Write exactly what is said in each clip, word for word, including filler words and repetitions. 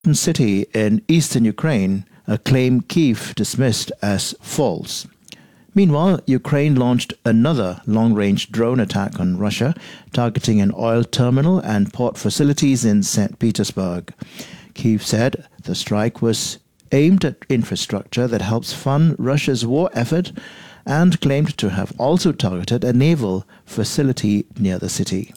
city in eastern Ukraine, a claim Kyiv dismissed as false. Meanwhile, Ukraine launched another long-range drone attack on Russia, targeting an oil terminal and port facilities in Saint Petersburg. Kyiv said the strike was aimed at infrastructure that helps fund Russia's war effort and claimed to have also targeted a naval facility near the city.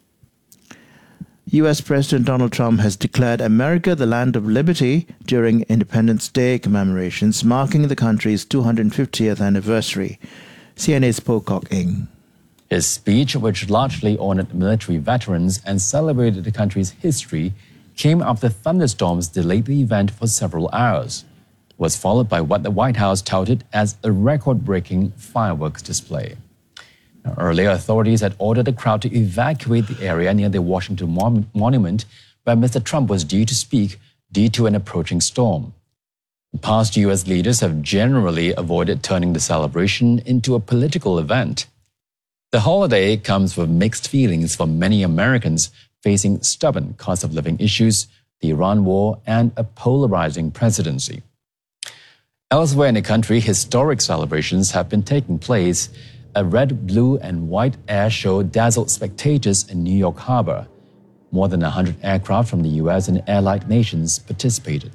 U S President Donald Trump has declared America the land of liberty during Independence Day commemorations marking the country's two hundred fiftieth anniversary. C N A's Pocock Ng. His speech, which largely honored military veterans and celebrated the country's history, came after thunderstorms delayed the event for several hours. It was followed by what the White House touted as a record-breaking fireworks display. Earlier, authorities had ordered the crowd to evacuate the area near the Washington Mon- Monument where Mister Trump was due to speak due to an approaching storm. Past U S leaders have generally avoided turning the celebration into a political event. The holiday comes with mixed feelings for many Americans facing stubborn cost of living issues, the Iran war, and a polarizing presidency. Elsewhere in the country, historic celebrations have been taking place. A red, blue, and white air show dazzled spectators in New York Harbor. More than one hundred aircraft from the U S and allied nations participated.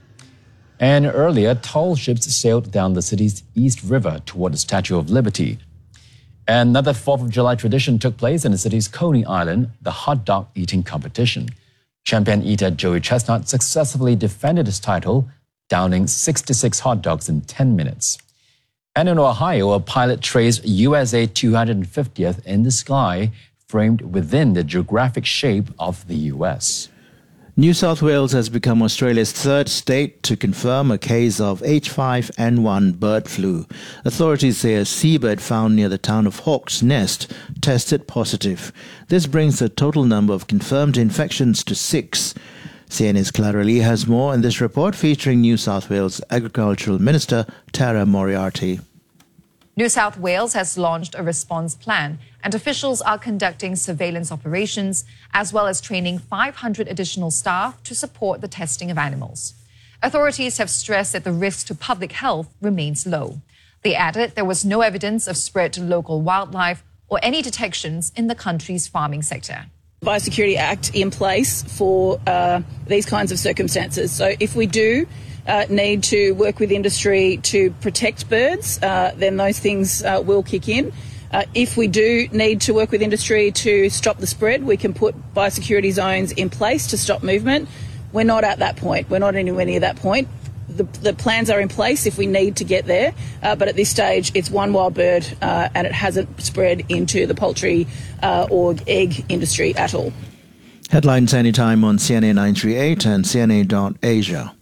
And earlier, tall ships sailed down the city's East River toward the Statue of Liberty. Another fourth of July tradition took place in the city's Coney Island, the hot dog eating competition. Champion eater Joey Chestnut successfully defended his title, downing sixty-six hot dogs in ten minutes. And in Ohio, a pilot traced U S A two hundred fiftieth in the sky, framed within the geographic shape of the U S. New South Wales has become Australia's third state to confirm a case of H five N one bird flu. Authorities say a seabird found near the town of Hawk's Nest tested positive. This brings the total number of confirmed infections to six. C N A's Clara Lee has more in this report featuring New South Wales Agricultural Minister Tara Moriarty. New South Wales has launched a response plan and officials are conducting surveillance operations as well as training five hundred additional staff to support the testing of animals. Authorities have stressed that the risk to public health remains low. They added there was no evidence of spread to local wildlife or any detections in the country's farming sector. Biosecurity Act in place for uh, these kinds of circumstances. So if we do uh, need to work with industry to protect birds, uh, then those things uh, will kick in. Uh, if we do need to work with industry to stop the spread, we can put biosecurity zones in place to stop movement. We're not at that point. We're not anywhere near that point. The, the plans are in place if we need to get there, uh, but at this stage it's one wild bird uh, and it hasn't spread into the poultry uh, or egg industry at all. Headlines anytime on C N A nine thirty-eight and C N A dot Asia.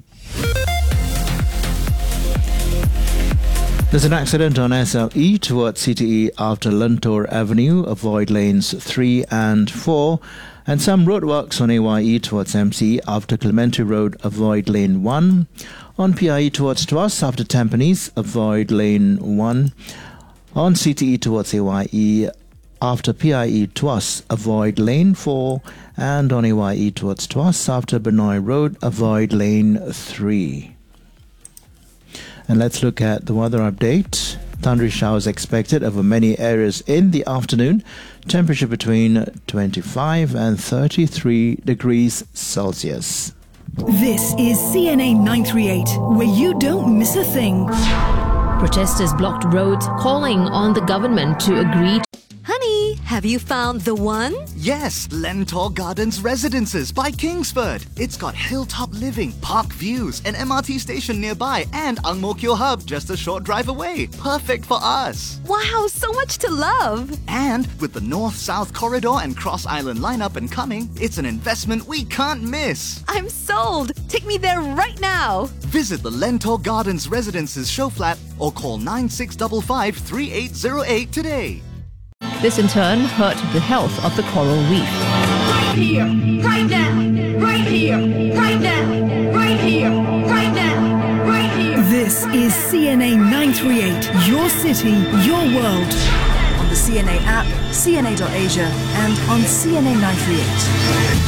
There's an accident on S L E towards C T E after Lentor Avenue. Avoid lanes three and four. And some roadworks on A Y E towards M C E after Clementi Road. Avoid lane one. On P I E towards Tuas after Tampines. Avoid lane one. On C T E towards A Y E after P I E Tuas. Avoid lane four. And on A Y E towards Tuas after Benoi Road. Avoid lane three. And let's look at the weather update. Thundery showers expected over many areas in the afternoon. Temperature between twenty-five and thirty-three degrees Celsius. This is C N A nine thirty-eight, where you don't miss a thing. Protesters blocked roads, calling on the government to agree. Honey, have you found the one? Yes, Lentor Gardens Residences by Kingsford. It's got hilltop living, park views, an M R T station nearby, and Ang Mo Kio Hub just a short drive away. Perfect for us. Wow, so much to love. And with the North-South Corridor and Cross Island lineup and coming, it's an investment we can't miss. I'm sold. Take me there right now. Visit the Lentor Gardens Residences show flat or call nine six five five, three eight zero eight today. This in turn hurt the health of the coral reef. Right here, right now, right here, right now, right here, right now, right here. This is C N A nine thirty-eight, your city, your world. On the C N A app, C N A dot Asia, and on C N A nine thirty-eight.